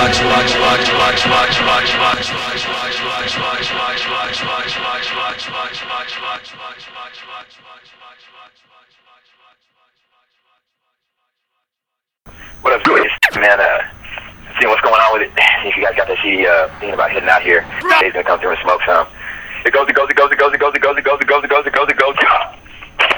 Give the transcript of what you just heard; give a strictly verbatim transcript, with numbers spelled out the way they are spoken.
What up, Joyce? Man, uh, seeing what's going on with it. If you guys got that C D, uh, thinking about hitting out here, Dave's gonna come through and smoke some. It goes, it goes, it goes, it goes, it goes, it goes, it goes, it goes,